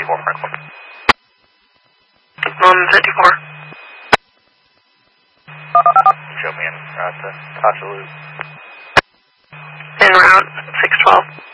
54 Franklin. 54. Show me en route to Tasha Loop. En route, 612.